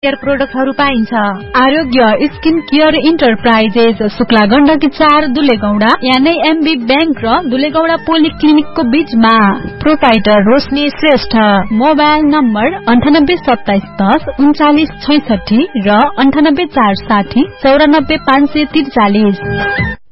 Care प्रोडक्टहरु पाइन्छ। आरोग्य skin care enterprises Shukla Gandaki 4 दुलेगौडा NMB bank र दुलेगौडा पोलिक्लिनिकको बीचमा। प्रोपाइटर रोशनी श्रेष्ठ। मोबाइल नम्बर 982710 3966 र 98460 94543।